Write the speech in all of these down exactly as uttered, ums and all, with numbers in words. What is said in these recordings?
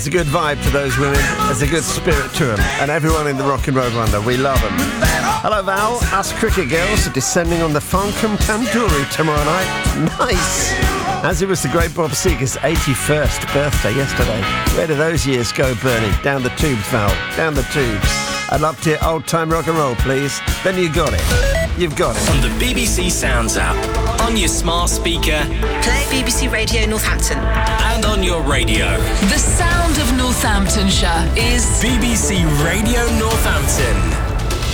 There's a good vibe to those women. There's a good spirit to them. And everyone in the Rock and Roll Wonder, we love them. Hello, Val. Us cricket girls are descending on the Farncombe Tandoori tomorrow night. Nice. As it was the great Bob Seger's eighty-first birthday yesterday. Where do those years go, Bernie? Down the tubes, Val. Down the tubes. I'd love to hear old-time rock and roll, please. Then you got it. You've got it. On the B B C Sounds app, on your smart speaker, play B B C Radio Northampton, and on your radio. The sound of Northamptonshire is B B C Radio Northampton.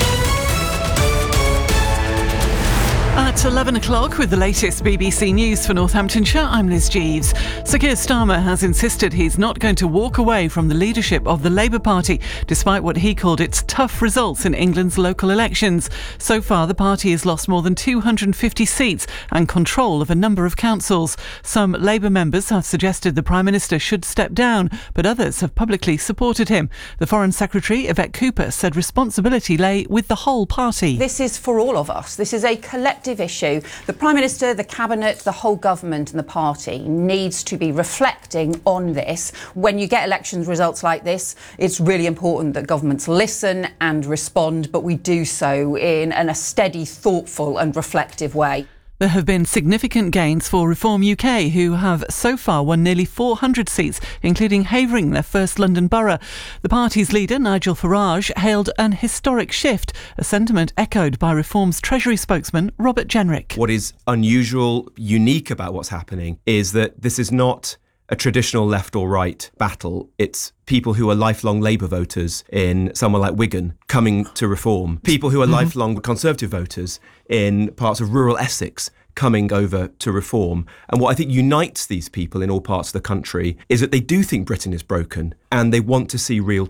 At eleven o'clock with the latest B B C News for Northamptonshire, I'm Liz Jeeves. Sir Keir Starmer has insisted he's not going to walk away from the leadership of the Labour Party, despite what he called its tough results in England's local elections. So far, the party has lost more than two hundred fifty seats and control of a number of councils. Some Labour members have suggested the Prime Minister should step down, but others have publicly supported him. The Foreign Secretary, Yvette Cooper, said responsibility lay with the whole party. This is for all of us. This is a collective issue. The Prime Minister, the Cabinet, the whole government and the party needs to be reflecting on this. When you get election results like this, it's really important that governments listen and respond, but we do so in, in a steady, thoughtful and reflective way. There have been significant gains for Reform U K, who have so far won nearly four hundred seats, including Havering, their first London borough. The party's leader, Nigel Farage, hailed an historic shift, a sentiment echoed by Reform's Treasury spokesman, Robert Jenrick. What is unusual, unique about what's happening is that this is not a traditional left or right battle. It's people who are lifelong Labour voters in somewhere like Wigan coming to Reform. People who are mm-hmm. lifelong Conservative voters in parts of rural Essex coming over to Reform. And what I think unites these people in all parts of the country is that they do think Britain is broken and they want to see real